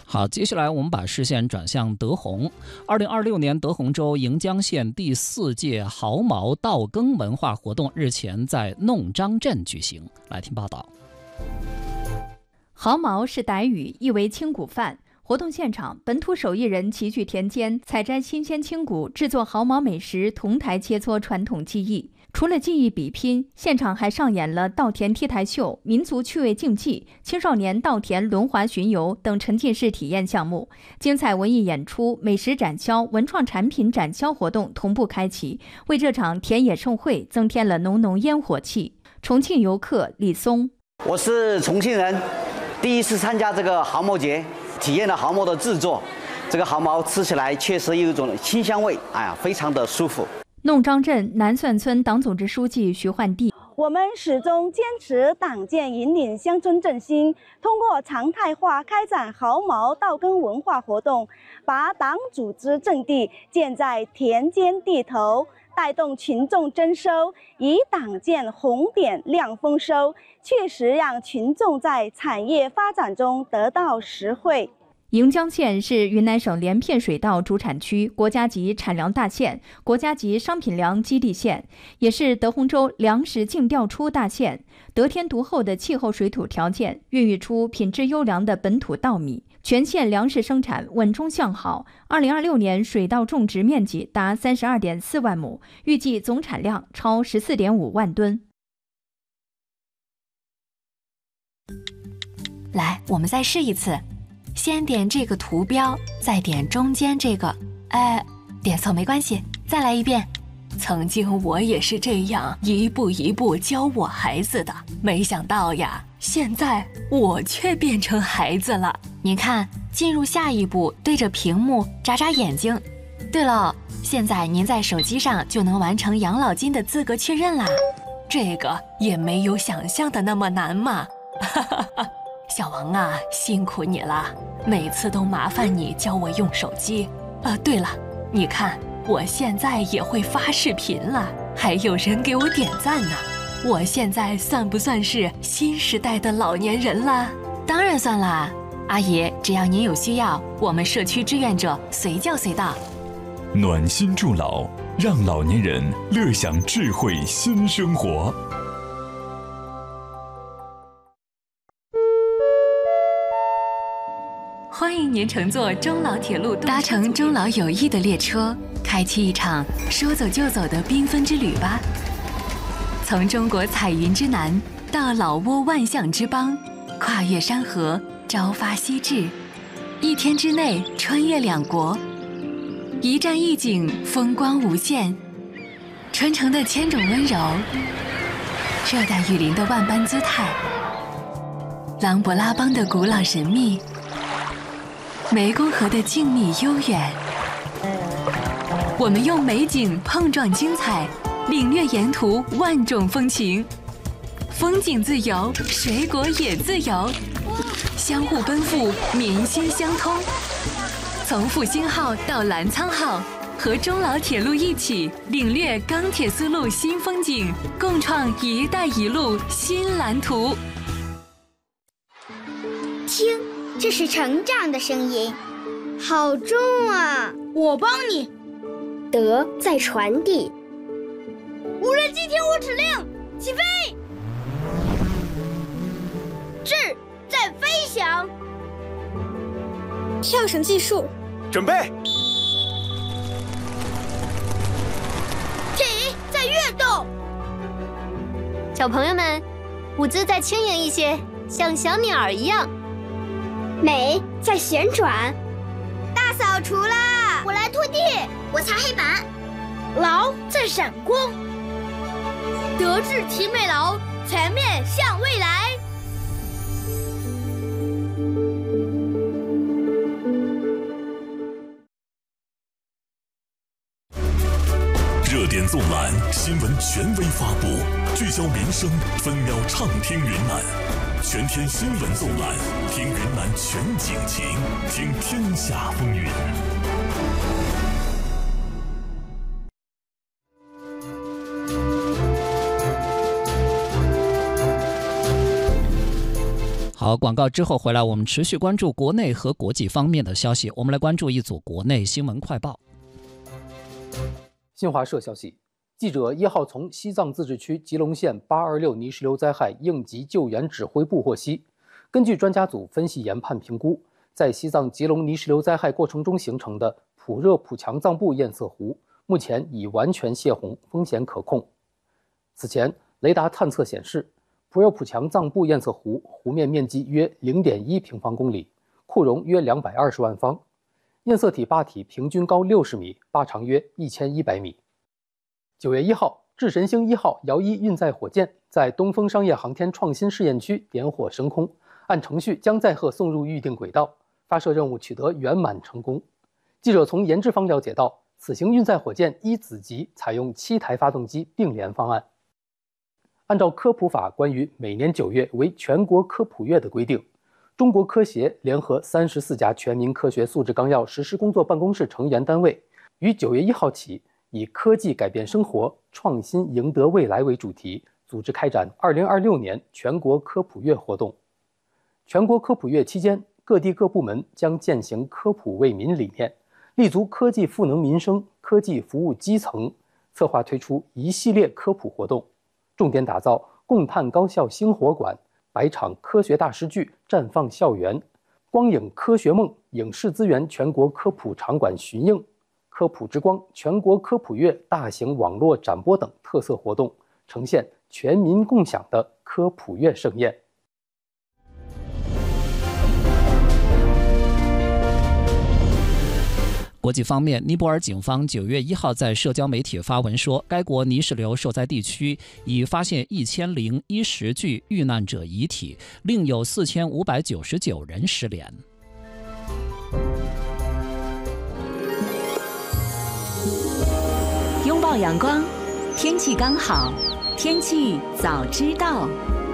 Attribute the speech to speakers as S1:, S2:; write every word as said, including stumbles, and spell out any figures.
S1: 好，接下来我们把视线转向德宏。二零二六年德宏州盈江县第四届毫毛稻耕文化活动日前在弄张镇举行。来听报道。
S2: 毫毛是傣语，意为青谷饭。活动现场，本土手艺人齐聚田间，采摘新鲜青谷，制作毫毛美食，同台切磋传统技艺。除了技艺比拼，现场还上演了稻田踢台秀、民族趣味竞技、青少年稻田轮滑巡游等沉浸式体验项目。精彩文艺演出、美食展销、文创产品展销活动同步开启，为这场田野盛会增添了浓浓烟火气。重庆游客李松，
S3: 我是重庆人，第一次参加这个毫毛节，体验了毫毛的制作。这个毫毛吃起来确实有一种清香味，哎呀，非常的舒服。
S2: 弄张镇南算村党组织书记徐焕娣，
S4: 我们始终坚持党建引领乡村振兴，通过常态化开展毫毛稻耕文化活动，把党组织阵地建在田间地头，带动群众增收，以党建红点亮丰收，确实让群众在产业发展中得到实惠。
S2: 盈江县是云南省连片水稻主产区，国家级产粮大县，国家级商品粮基地县，也是德宏州粮食净调出大县。得天独厚的气候水土条件，孕育出品质优良的本土稻米，全县粮食生产稳中向好。二零二六年水稻种植面积达三十二点四万亩，预计总产量超十四点五万吨。
S5: 来，我们再试一次。先点这个图标，再点中间这个，哎，点错没关系，再来一遍。曾经我也是这样一步一步教我孩子的，没想到呀，现在我却变成孩子了。您看，进入下一步，对着屏幕眨眨眼睛。对了，现在您在手机上就能完成养老金的资格确认啦。这个也没有想象的那么难嘛，哈哈哈。小王啊，辛苦你了，每次都麻烦你教我用手机。啊，对了，你看我现在也会发视频了，还有人给我点赞呢。我现在算不算是新时代的老年人啦？当然算啦，阿姨，只要您有需要，我们社区志愿者随叫随到。
S6: 暖心助老，让老年人乐享智慧新生活。
S5: 欢迎您乘坐中老铁路，搭乘中老友谊的列车，开启一场说走就走的缤纷之旅吧。从中国彩云之南到老挝万象之邦，跨越山河，朝发夕至，一天之内穿越两国，一站一景，风光无限。传承的千种温柔，热带雨林的万般姿态，琅勃拉邦的古老神秘，湄公河的静谧悠远，我们用美景碰撞精彩，领略沿途万种风情。风景自由，水果也自由，相互奔赴，民心相通。从复兴号到澜沧号，和中老铁路一起领略钢铁丝路新风景，共创“一带一路”新蓝图。
S7: 听。这是成长的声音，好重啊！
S8: 我帮你。
S7: 德在传递。
S8: 无人机听我指令，起飞。智在飞翔。
S9: 跳绳计数，
S10: 准备。
S8: 体在跃动。
S11: 小朋友们，舞姿再轻盈一些，像小鸟一样。
S7: 美在旋转，
S8: 大扫除啦！
S7: 我来拖地，我擦黑板。
S8: 劳在闪光，德智体美劳，全面向未来。
S6: 热点纵览，新闻权威发布，聚焦民生，分秒畅听云南。全天新闻纵览，听云南全景情，听天下风云。
S1: 好， 好，广告之后回来，我们持续关注国内和国际方面的消息。我们来关注一组国内新闻快报。
S9: 新华社消息，记者一号从西藏自治区吉隆县八二六泥石流灾害应急救援指挥部获悉，根据专家组分析研判评估，在西藏吉隆泥石流灾害过程中形成的普热普强藏布堰塞湖，目前已完全泄洪，风险可控。此前，雷达探测显示，普热普强藏布堰塞湖湖面面积约 零点一平方公里，库容约两百二十万方，堰塞体坝体平均高六十米，坝长约一千一百米。九月一号，智神星一号遥一运载火箭在东风商业航天创新试验区点火升空，按程序将载荷送入预定轨道，发射任务取得圆满成功。记者从研制方了解到，此型运载火箭一子级采用七台发动机并联方案。按照科普法关于每年九月为全国科普月的规定，中国科协联合三十四家全民科学素质纲要实施工作办公室成员单位，于九月一号起，以科技改变生活，创新赢得未来为主题，组织开展二零二六年全国科普月活动。全国科普月期间，各地各部门将践行科普为民理念，立足科技赋能民生、科技服务基层，策划推出一系列科普活动，重点打造共探高校星火馆、百场科学大师剧绽放校园、光影科学梦影视资源全国科普场馆巡映、科普之光全国科普月大型网络展播等特色活动，呈现全民共享的科普月盛宴。
S1: 国际方面，尼泊尔警方九月一号在社交媒体发文说，该国泥石流受灾地区已发现一千零一十具遇难者遗体，另有四千五百九十九人失联。
S5: 拥抱阳光，天气刚好，天气早知道。